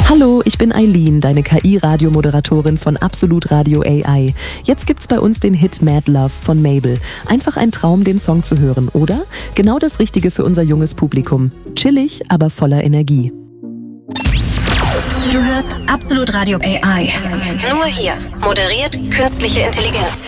Hallo, ich bin Eileen, deine KI-Radiomoderatorin von Absolut Radio AI. Jetzt gibt's bei uns den Hit Mad Love von Mabel. Einfach ein Traum, den Song zu hören, oder? Genau das Richtige für unser junges Publikum. Chillig, aber voller Energie. Du hörst Absolut Radio AI. Nur hier. Moderiert künstliche Intelligenz.